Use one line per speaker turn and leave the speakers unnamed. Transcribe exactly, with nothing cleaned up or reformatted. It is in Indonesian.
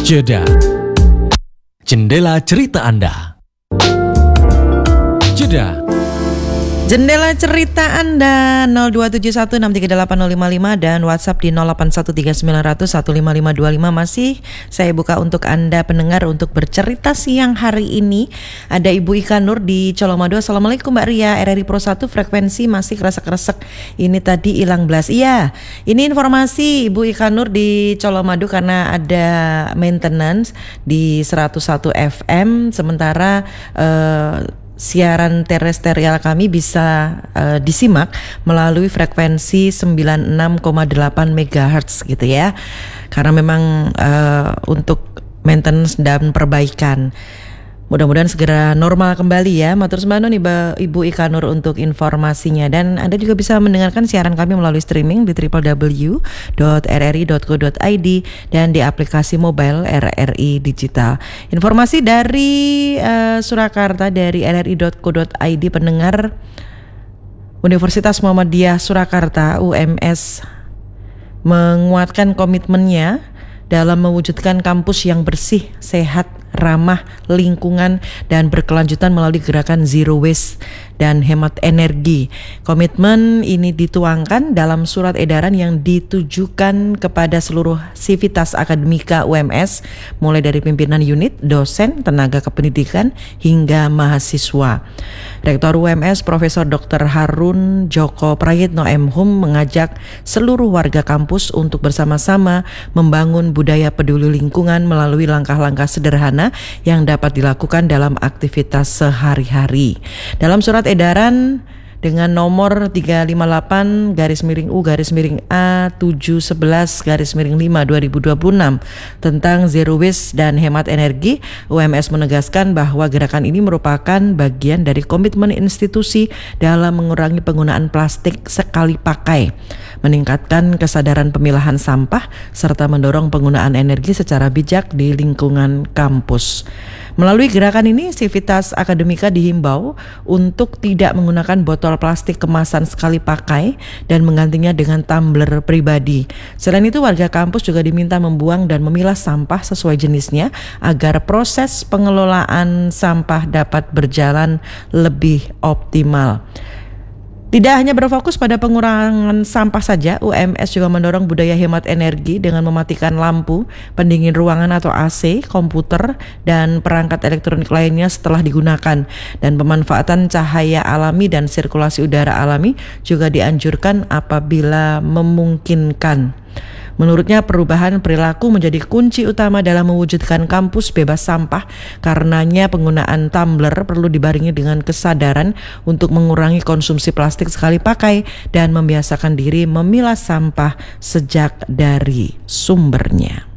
Jeda. Jendela cerita Anda. Jeda.
Jendela cerita Anda nol dua tujuh satu enam tiga delapan nol lima lima dan WhatsApp di nol delapan satu tiga sembilan nol nol satu lima lima dua lima masih saya buka untuk Anda pendengar untuk bercerita siang hari ini. Ada Ibu Ika Nur di Colomadu. Assalamualaikum Mbak Ria, R R I Pro satu frekuensi masih kresek-kresek. Ini tadi hilang belas. Iya, ini informasi Ibu Ika Nur di Colomadu karena ada maintenance di seratus satu F M sementara uh, siaran terestrial kami bisa uh, disimak melalui frekuensi sembilan puluh enam koma delapan megahertz gitu ya. Karena memang uh, untuk maintenance dan perbaikan. Mudah-mudahan segera normal kembali ya. Matur sembahno nih Ibu Ika Nur untuk informasinya. Dan Anda juga bisa mendengarkan siaran kami melalui streaming di w w w dot r r i dot co dot i d dan di aplikasi mobile R R I Digital. Informasi dari uh, Surakarta dari r r i dot co dot i d pendengar. Universitas Muhammadiyah Surakarta U M S menguatkan komitmennya dalam mewujudkan kampus yang bersih, sehat, ramah lingkungan dan berkelanjutan melalui gerakan Zero Waste dan hemat energi. Komitmen ini dituangkan dalam surat edaran yang ditujukan kepada seluruh sivitas akademika U M S, mulai dari pimpinan unit, dosen, tenaga kependidikan, hingga mahasiswa. Rektor U M S Profesor Doktor Harun Joko Prayitno M Hum mengajak seluruh warga kampus untuk bersama-sama membangun budaya peduli lingkungan melalui langkah-langkah sederhana yang dapat dilakukan dalam aktivitas sehari-hari. Dalam surat edaran dengan nomor tiga lima delapan garis miring U garis miring A tujuh sebelas garis miring lima dua ribu dua puluh enam tentang Zero Waste dan hemat energi, U M S menegaskan bahwa gerakan ini merupakan bagian dari komitmen institusi dalam mengurangi penggunaan plastik sekali pakai, meningkatkan kesadaran pemilahan sampah, serta mendorong penggunaan energi secara bijak di lingkungan kampus. Melalui gerakan ini, sivitas akademika dihimbau untuk tidak menggunakan botol plastik kemasan sekali pakai dan menggantinya dengan tumbler pribadi. Selain itu, warga kampus juga diminta membuang dan memilah sampah sesuai jenisnya agar proses pengelolaan sampah dapat berjalan lebih optimal. Tidak hanya berfokus pada pengurangan sampah saja, U M S juga mendorong budaya hemat energi dengan mematikan lampu, pendingin ruangan atau A C, komputer, dan perangkat elektronik lainnya setelah digunakan. Dan pemanfaatan cahaya alami dan sirkulasi udara alami juga dianjurkan apabila memungkinkan. Menurutnya, perubahan perilaku menjadi kunci utama dalam mewujudkan kampus bebas sampah. Karenanya penggunaan tumbler perlu dibarengi dengan kesadaran untuk mengurangi konsumsi plastik sekali pakai dan membiasakan diri memilah sampah sejak dari sumbernya.